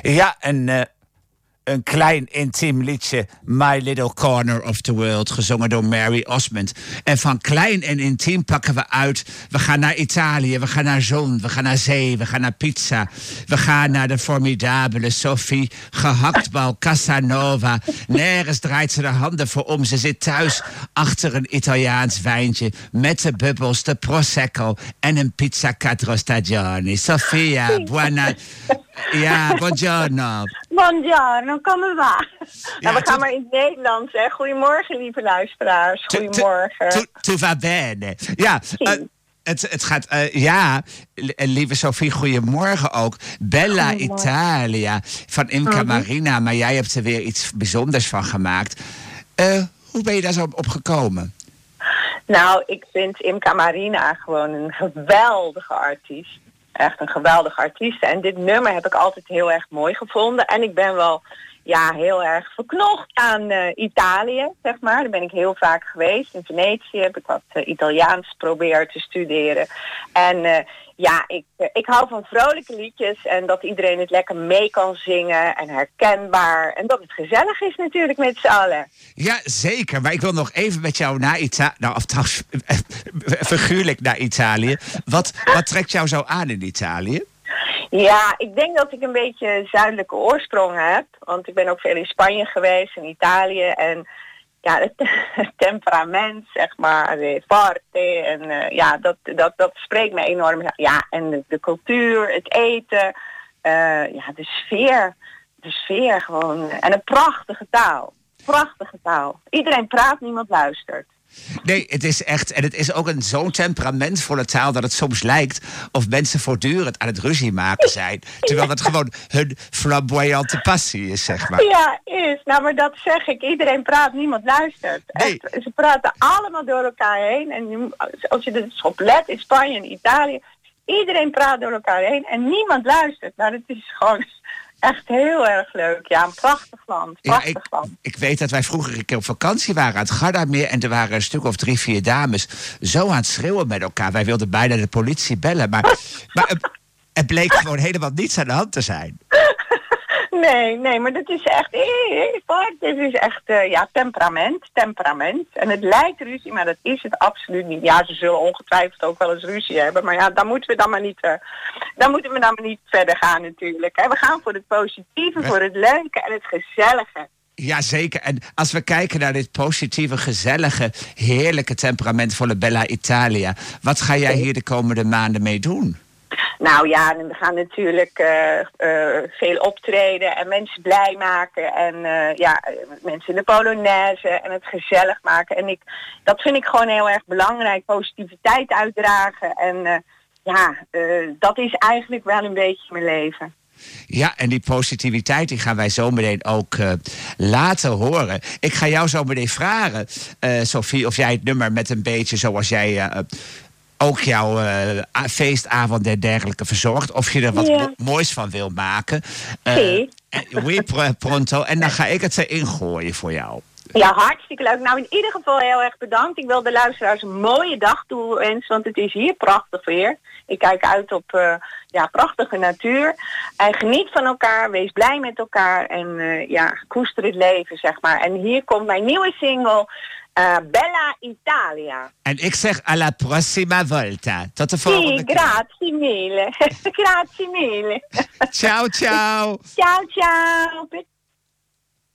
Ja, een klein intiem liedje, My Little Corner of the World, gezongen door Mary Osmond. En van klein en intiem pakken we uit. We gaan naar Italië, we gaan naar zon, we gaan naar zee, we gaan naar pizza. We gaan naar de formidabele Sophie, gehaktbal Casanova. Nergens draait ze de handen voor om. Ze zit thuis achter een Italiaans wijntje met de bubbels, de prosecco en een pizza quattro stagioni. Sofia, buona... Ja, buongiorno. Buongiorno, come va? Ja, we gaan maar in het Nederlands, hè. Goedemorgen, lieve luisteraars. Goedemorgen. Tu va bene. Ja, het gaat... lieve Sophie, goedemorgen ook. Bella Italia van Imca Marina. Maar jij hebt er weer iets bijzonders van gemaakt. Hoe ben je daar zo op gekomen? Nou, ik vind Imca Marina gewoon een geweldige artiest. Echt een geweldige artiest. En dit nummer heb ik altijd heel erg mooi gevonden. En ik ben wel heel erg verknocht aan Italië, zeg maar. Daar ben ik heel vaak geweest. In Venetië heb ik wat Italiaans proberen te studeren. En ik hou van vrolijke liedjes en dat iedereen het lekker mee kan zingen en herkenbaar. En dat het gezellig is natuurlijk met z'n allen. Ja, zeker. Maar ik wil nog even met jou naar Italië... Nou, of trouwens, figuurlijk naar Italië. Wat trekt jou zo aan in Italië? Ja, ik denk dat ik een beetje zuidelijke oorsprong heb. Want ik ben ook veel in Spanje geweest, in Italië. En ja, het temperament, zeg maar, forte. En dat spreekt me enorm. Ja, en de cultuur, het eten. De sfeer. De sfeer gewoon. En een prachtige taal. Prachtige taal. Iedereen praat, niemand luistert. Nee, het is echt... En het is ook zo'n temperamentvolle taal dat het soms lijkt of mensen voortdurend aan het ruzie maken zijn. Terwijl dat gewoon hun flamboyante passie is, zeg maar. Ja, is. Nou, maar dat zeg ik. Iedereen praat, niemand luistert. Nee. Echt, ze praten allemaal door elkaar heen. En als je er dus op let, in Spanje en Italië, iedereen praat door elkaar heen en niemand luistert. Nou, dat is gewoon... Echt heel erg leuk. Ja, een prachtig land. Prachtig land. Ik weet dat wij vroeger een keer op vakantie waren aan het Gardameer en er waren een stuk of 3-4 dames zo aan het schreeuwen met elkaar. Wij wilden bijna de politie bellen, maar het bleek gewoon helemaal niets aan de hand te zijn. Nee, maar dit is echt... Dit is echt, temperament. En het lijkt ruzie, maar dat is het absoluut niet. Ja, ze zullen ongetwijfeld ook wel eens ruzie hebben. Maar ja, daar moeten we dan maar niet verder gaan natuurlijk. Hè. We gaan voor het positieve, voor het leuke en het gezellige. Jazeker. En als we kijken naar dit positieve, gezellige, heerlijke temperamentvolle Bella Italia, wat ga jij hier de komende maanden mee doen? Nou ja, we gaan natuurlijk veel optreden en mensen blij maken. En mensen in de Polonaise en het gezellig maken. En dat vind ik gewoon heel erg belangrijk. Positiviteit uitdragen. En dat is eigenlijk wel een beetje mijn leven. Ja, en die positiviteit die gaan wij zo meteen ook laten horen. Ik ga jou zo meteen vragen, Sophie, of jij het nummer met een beetje zoals jij... ook jouw feestavond en dergelijke verzorgt. Of je er wat moois van wil maken. Oui, pronto. En dan ga ik het erin gooien voor jou. Ja, hartstikke leuk. Nou, in ieder geval heel erg bedankt. Ik wil de luisteraars een mooie dag toewensen, want het is hier prachtig weer. Ik kijk uit op prachtige natuur. En geniet van elkaar, wees blij met elkaar en koester het leven, zeg maar. En hier komt mijn nieuwe single... Bella Italia. En ik zeg alla prossima volta. Tot de volgende keer. Grazie mille. Grazie mille. Ciao, ciao. Ciao, ciao.